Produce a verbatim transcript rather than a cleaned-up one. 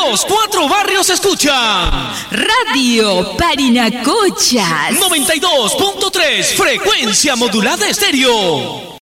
Los cuatro barrios escuchan Radio Parinacochas noventa y dos punto tres, frecuencia modulada estéreo.